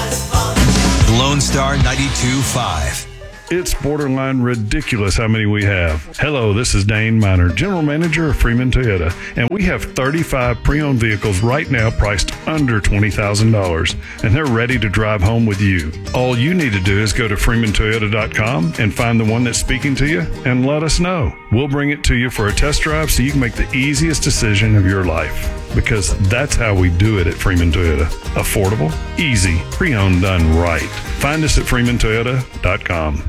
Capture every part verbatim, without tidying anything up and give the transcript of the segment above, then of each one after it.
Lone Star ninety-two point five. It's borderline ridiculous how many we have. Hello, this is Dane Miner, General Manager of Freeman Toyota, and we have thirty-five pre-owned vehicles right now priced under twenty thousand dollars, and they're ready to drive home with you. All you need to do is go to freeman toyota dot com and find the one that's speaking to you and let us know. We'll bring it to you for a test drive so you can make the easiest decision of your life, because that's how we do it at Freeman Toyota. Affordable, easy, pre-owned done right. Find us at freeman toyota dot com.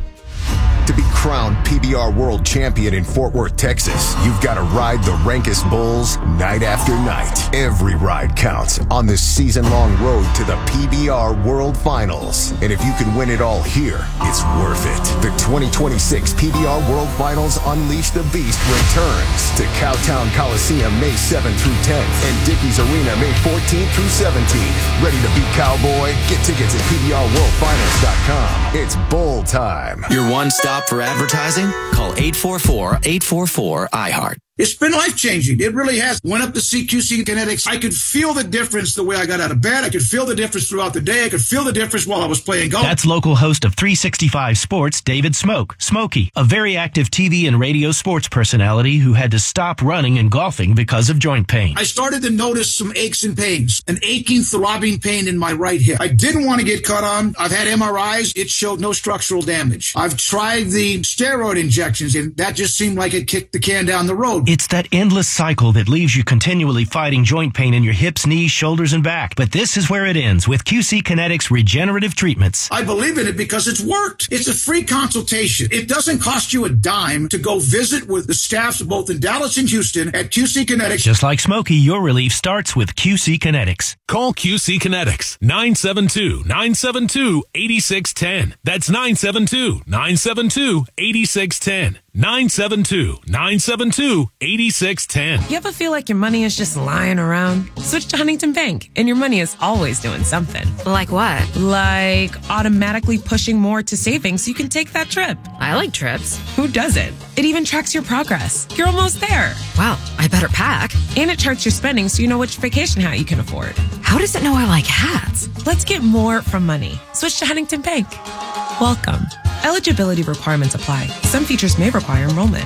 To be crowned P B R World Champion in Fort Worth, Texas, you've got to ride the Rankist Bulls night after night. Every ride counts on this season-long road to the P B R World Finals. And if you can win it all here, it's worth it. The twenty twenty-six P B R World Finals Unleash the Beast returns to Cowtown Coliseum May seventh through tenth and Dickies Arena May fourteenth through seventeenth. Ready to beat Cowboy? Get tickets at P B R world finals dot com. It's bowl time. Your one-stop for advertising? Call eight four four, eight four four, I heart. It's been life-changing. It really has. Went up to see Q C Kinetics. I could feel the difference the way I got out of bed. I could feel the difference throughout the day. I could feel the difference while I was playing golf. That's local host of three sixty-five Sports, David Smoke. Smokey, a very active T V and radio sports personality who had to stop running and golfing because of joint pain. I started to notice some aches and pains, an aching, throbbing pain in my right hip. I didn't want to get cut on. I've had M R Is. It showed no structural damage. I've tried the steroid injections, and that just seemed like it kicked the can down the road. It's that endless cycle that leaves you continually fighting joint pain in your hips, knees, shoulders, and back. But this is where it ends with Q C Kinetics regenerative treatments. I believe in it because it's worked. It's a free consultation. It doesn't cost you a dime to go visit with the staffs both in Dallas and Houston at Q C Kinetics. Just like Smokey, your relief starts with Q C Kinetics. Call Q C Kinetics, nine seven two, nine seven two, eight six one zero. That's nine seven two, nine seven two, eight six one zero. nine seven two, nine seven two, eight six one zero. You ever feel like your money is just lying around? Switch to Huntington Bank, and your money is always doing something. Like what? Like automatically pushing more to savings so you can take that trip. I like trips. Who doesn't? It even tracks your progress. You're almost there. Wow, I better pack. And it charts your spending so you know which vacation hat you can afford. How does it know I like hats? Let's get more from money. Switch to Huntington Bank. Welcome. Eligibility requirements apply. Some features may require enrollment.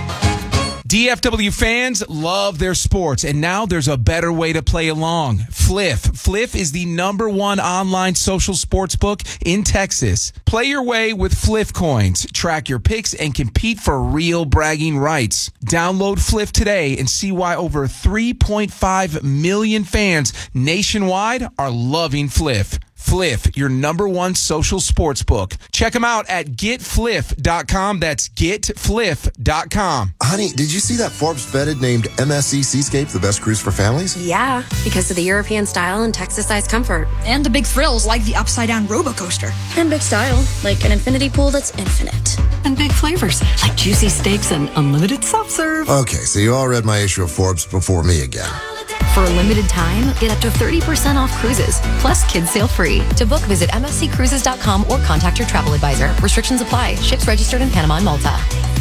D F W fans love their sports, and now there's a better way to play along. Fliff. Fliff is the number one online social sports book in Texas. Play your way with Fliff coins. Track your picks and compete for real bragging rights. Download Fliff today and see why over three point five million fans nationwide are loving Fliff. Fliff, your number one social sports book. Check them out at get fliff dot com. That's get fliff dot com. Honey, did you see that Forbes vetted named M S C Seascape the best cruise for families? Yeah, because of the European style and Texas-sized comfort. And the big thrills like the upside-down roller coaster. And big style, like an infinity pool that's infinite. And big flavors, like juicy steaks and unlimited soft serve. Okay, so you all read my issue of Forbes before me again. For a limited time, get up to thirty percent off cruises, plus kids sail free. To book, visit M S C cruises dot com or contact your travel advisor. Restrictions apply. Ships registered in Panama and Malta.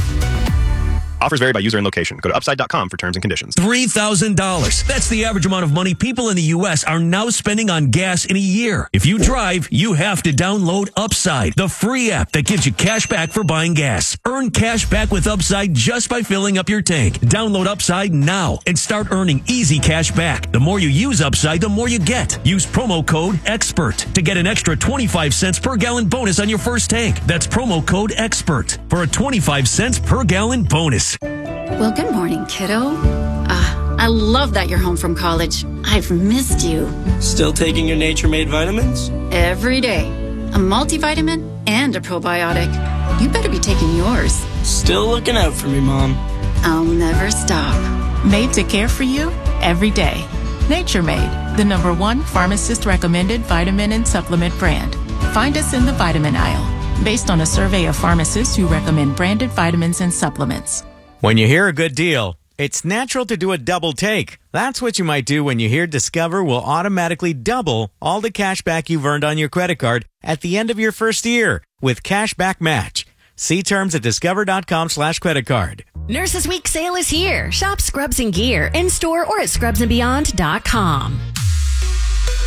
Offers vary by user and location. Go to upside dot com for terms and conditions. three thousand dollars. That's the average amount of money people in the U S are now spending on gas in a year. If you drive, you have to download Upside, the free app that gives you cash back for buying gas. Earn cash back with Upside just by filling up your tank. Download Upside now and start earning easy cash back. The more you use Upside, the more you get. Use promo code EXPERT to get an extra twenty-five cents per gallon bonus on your first tank. That's promo code EXPERT for a twenty-five cents per gallon bonus. Well, good morning, kiddo. Uh, I love that you're home from college. I've missed you. Still taking your Nature-Made vitamins? Every day. A multivitamin and a probiotic. You better be taking yours. Still looking out for me, Mom. I'll never stop. Made to care for you every day. Nature-Made, the number one pharmacist-recommended vitamin and supplement brand. Find us in the vitamin aisle, based on a survey of pharmacists who recommend branded vitamins and supplements. When you hear a good deal, it's natural to do a double take. That's what you might do when you hear Discover will automatically double all the cash back you've earned on your credit card at the end of your first year with Cashback Match. See terms at discover dot com slash credit card. Nurses Week sale is here. Shop Scrubs and Gear in store or at scrubs and beyond dot com.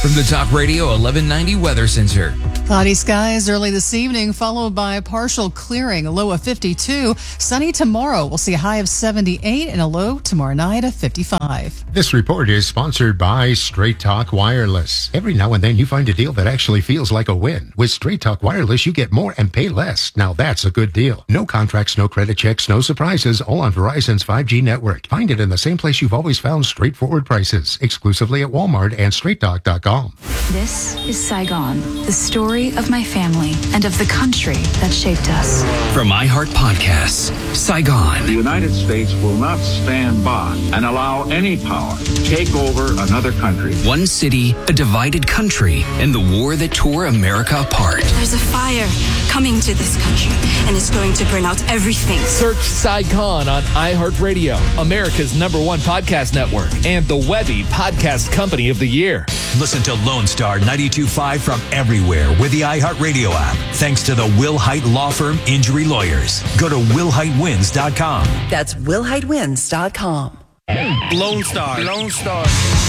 From the Talk Radio eleven ninety Weather Center. Cloudy skies early this evening, followed by partial clearing, a low of fifty-two. Sunny tomorrow. We'll see a high of seventy-eight and a low tomorrow night of fifty-five. This report is sponsored by Straight Talk Wireless. Every now and then you find a deal that actually feels like a win. With Straight Talk Wireless, you get more and pay less. Now that's a good deal. No contracts, no credit checks, no surprises, all on Verizon's five G network. Find it in the same place you've always found straightforward prices. Exclusively at Walmart and straight talk dot com. This is Saigon, the story of my family and of the country that shaped us. From iHeart Podcasts, Saigon. The United States will not stand by and allow any power to take over another country. One city, a divided country, and the war that tore America apart. There's a fire coming to this country, and it's going to burn out everything. Search Saigon on iHeartRadio, America's number one podcast network, and the Webby Podcast Company of the Year. Listen to Lone Star ninety-two point five from everywhere with the iHeartRadio app. Thanks to the Will Hite Law Firm Injury Lawyers. Go to will hite wins dot com. That's will hite wins dot com. Lone Star. Lone Star.